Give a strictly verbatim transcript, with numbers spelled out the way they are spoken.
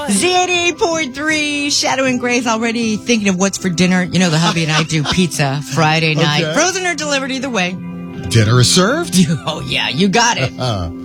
Z eighty-eight point three, Shadow and Grace already thinking of what's for dinner. You know, the hubby and I do pizza Friday night. Okay. Frozen or delivered, either way. Dinner is served? Oh, yeah, you got it. Uh,